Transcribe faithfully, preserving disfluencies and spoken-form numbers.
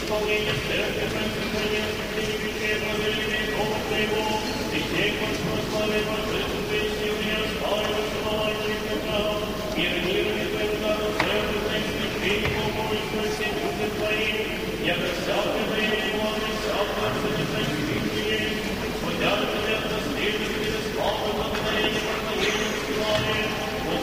исполнение церкви Христовой, и везде благоволение Бога Твоего, и те, кто прославит Божественной силы, оставит